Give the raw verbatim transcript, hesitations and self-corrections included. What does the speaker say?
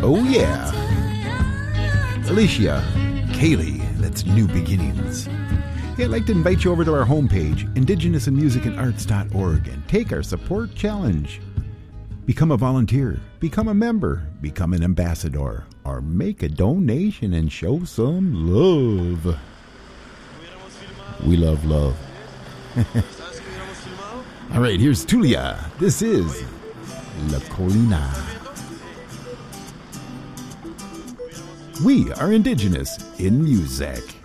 Oh yeah. Alicia, Kaylee, that's New Beginnings. Hey, I'd like to invite you over to our homepage, indigenous in music and arts dot org, and take our support challenge. Become a volunteer, become a member, become an ambassador, or make a donation and show some love. We love love. All right, here's Tulia. This is La Colina. We are indigenous in music.